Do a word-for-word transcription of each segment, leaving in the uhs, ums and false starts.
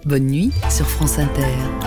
Bonne nuit sur France Inter.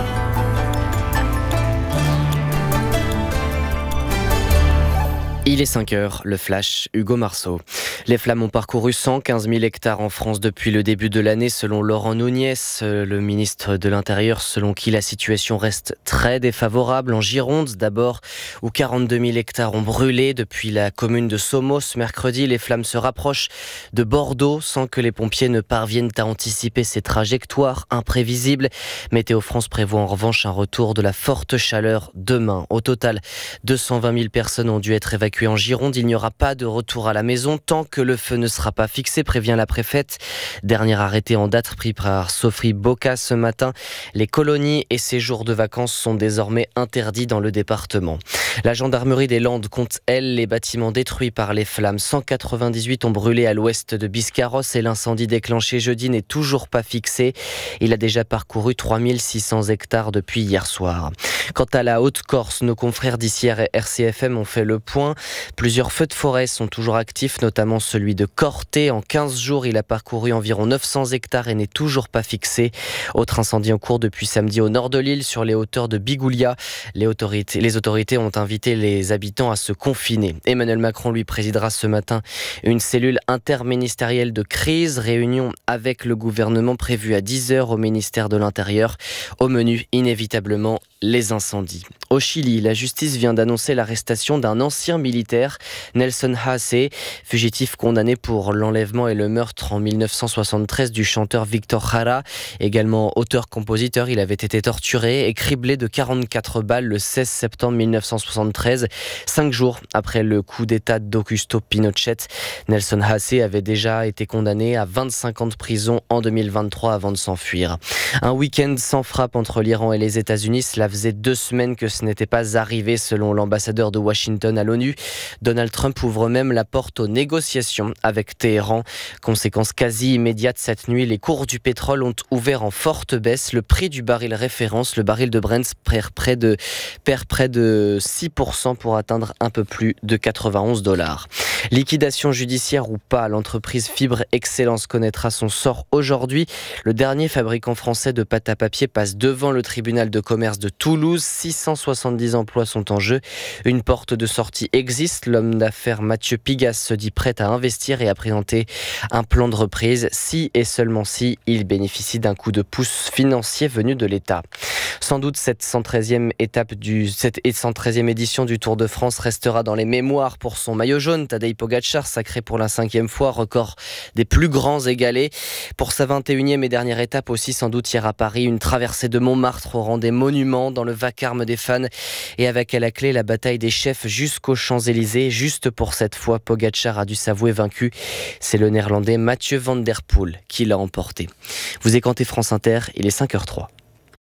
Il est cinq heures, le flash, Hugo Marceau. Les flammes ont parcouru cent quinze mille hectares en France depuis le début de l'année, selon Laurent Nunez, le ministre de l'Intérieur, selon qui la situation reste très défavorable. En Gironde, d'abord, où quarante-deux mille hectares ont brûlé depuis la commune de Somos. Mercredi, les flammes se rapprochent de Bordeaux, sans que les pompiers ne parviennent à anticiper ces trajectoires imprévisibles. Météo France prévoit en revanche un retour de la forte chaleur demain. Au total, deux cent vingt mille personnes ont dû être évacuées en Gironde. Il n'y aura pas de retour à la maison tant que le feu ne sera pas fixé, prévient la préfète. Dernier arrêté en date pris par Sophie Boca ce matin. Les colonies et séjours de vacances sont désormais interdits dans le département. La gendarmerie des Landes compte, elle, les bâtiments détruits par les flammes. cent quatre-vingt-dix-huit ont brûlé à l'ouest de Biscarrosse et l'incendie déclenché jeudi n'est toujours pas fixé. Il a déjà parcouru trois mille six cents hectares depuis hier soir. Quant à la Haute-Corse, nos confrères d'ici R C F M ont fait le point. Plusieurs feux de forêt sont toujours actifs, notamment celui de Corté. En quinze jours, il a parcouru environ neuf cents hectares et n'est toujours pas fixé. Autre incendie en cours depuis samedi au nord de l'île, sur les hauteurs de Bigoulia. Les autorités, les autorités ont invité les habitants à se confiner. Emmanuel Macron, lui, présidera ce matin une cellule interministérielle de crise. Réunion avec le gouvernement prévue à dix heures au ministère de l'Intérieur. Au menu, inévitablement, les incendies. Au Chili, la justice vient d'annoncer l'arrestation d'un ancien militaire, Nelson Haase, fugitif condamné pour l'enlèvement et le meurtre en mille neuf cent soixante-treize du chanteur Victor Jara. Également auteur-compositeur, il avait été torturé et criblé de quarante-quatre balles le seize septembre mille neuf cent soixante-treize, cinq jours après le coup d'état d'Augusto Pinochet. Nelson Haase avait déjà été condamné à vingt-cinq ans de prison en deux mille vingt-trois avant de s'enfuir. Un week-end sans frappe entre l'Iran et les États-Unis, cela faisait deux semaines que ce n'était pas arrivé selon l'ambassadeur de Washington à l'ONU. Donald Trump ouvre même la porte aux négociations avec Téhéran. Conséquence quasi immédiate cette nuit, les cours du pétrole ont ouvert en forte baisse. Le prix du baril référence, le baril de Brent, perd près de, perd près de six pour cent pour atteindre un peu plus de quatre-vingt-onze dollars. Liquidation judiciaire ou pas, l'entreprise Fibre Excellence connaîtra son sort aujourd'hui. Le dernier fabricant français de pâte à papier passe devant le tribunal de commerce de Toulouse. six cent soixante-dix emplois sont en jeu. Une porte de sortie existe. L'homme d'affaires Mathieu Pigas se dit prêt à investir et à présenter un plan de reprise si et seulement si il bénéficie d'un coup de pouce financier venu de l'État. Sans doute cette cent treizième étape du, cette cent treizième édition du Tour de France restera dans les mémoires pour son maillot jaune. Tadej Pogačar, sacré pour la cinquième fois, record des plus grands égalés. Pour sa vingt et unième et dernière étape aussi, sans doute hier à Paris, une traversée de Montmartre au rang des monuments dans le vacarme des fans et avec à la clé la bataille des chefs jusqu'aux Champs-Élysées. Juste pour cette fois, Pogačar a dû s'avouer vaincu. C'est le néerlandais Mathieu van der Poel qui l'a emporté. Vous écoutez France Inter, il est cinq heures zéro trois.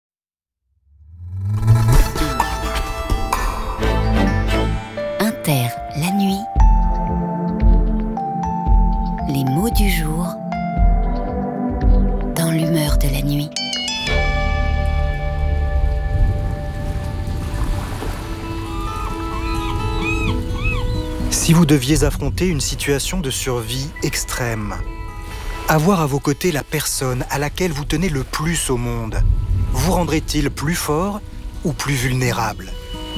Inter, la nuit. Les mots du jour dans l'humeur de la nuit. Si vous deviez affronter une situation de survie extrême, avoir à vos côtés la personne à laquelle vous tenez le plus au monde, vous rendrait-il plus fort ou plus vulnérable ?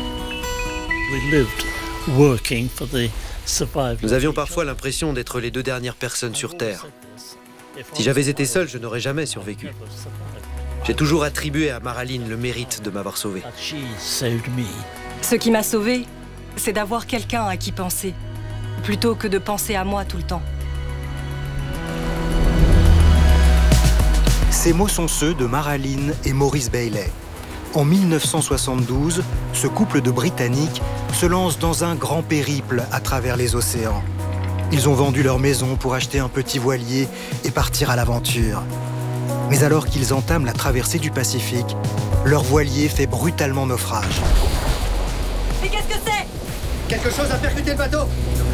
Nous avions parfois l'impression d'être les deux dernières personnes sur Terre. Si j'avais été seul, je n'aurais jamais survécu. J'ai toujours attribué à Maraline le mérite de m'avoir sauvé. Ce qui m'a sauvé, c'est d'avoir quelqu'un à qui penser, plutôt que de penser à moi tout le temps. Ces mots sont ceux de Maraline et Maurice Bailey. En mille neuf cent soixante-douze, ce couple de Britanniques se lance dans un grand périple à travers les océans. Ils ont vendu leur maison pour acheter un petit voilier et partir à l'aventure. Mais alors qu'ils entament la traversée du Pacifique, leur voilier fait brutalement naufrage. Mais qu'est-ce que c'est ? Quelque chose a percuté le bateau !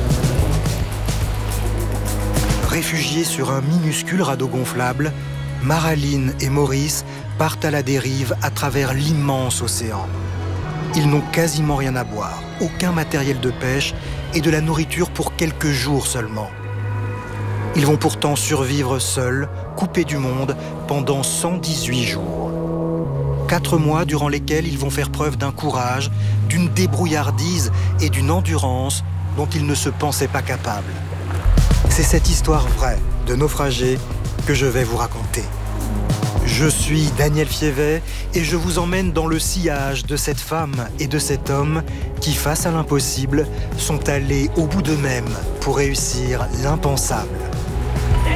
Réfugiés sur un minuscule radeau gonflable, Maraline et Maurice partent à la dérive à travers l'immense océan. Ils n'ont quasiment rien à boire, aucun matériel de pêche et de la nourriture pour quelques jours seulement. Ils vont pourtant survivre seuls, coupés du monde, pendant cent dix-huit jours. Quatre mois durant lesquels ils vont faire preuve d'un courage, d'une débrouillardise et d'une endurance dont ils ne se pensaient pas capables. C'est cette histoire vraie de naufragés que je vais vous raconter. Je suis Daniel Fievet et je vous emmène dans le sillage de cette femme et de cet homme qui, face à l'impossible, sont allés au bout d'eux-mêmes pour réussir l'impensable.